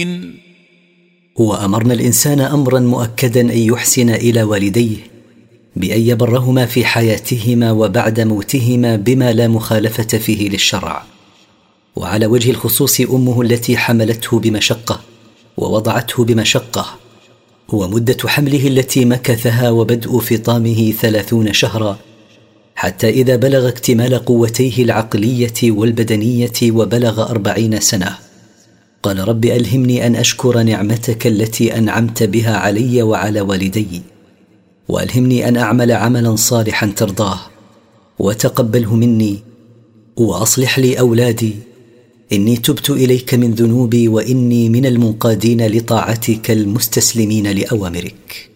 وأمرنا الإنسان أمرا مؤكدا أن يحسن إلى والديه بأن يبرهما في حياتهما وبعد موتهما بما لا مخالفة فيه للشرع. وعلى وجه الخصوص أمه التي حملته بمشقة ووضعته بمشقة، ومدة حمله التي مكثها وبدء فطامه 30 شهرا، حتى إذا بلغ اكتمال قوتيه العقلية والبدنية وبلغ 40 سنة قال: رب ألهمني أن أشكر نعمتك التي أنعمت بها علي وعلى والدي، وألهمني أن أعمل عملا صالحا ترضاه، وتقبله مني، وأصلح لي أولادي، إني تبت إليك من ذنوبي، وإني من المنقادين لطاعتك المستسلمين لأوامرك.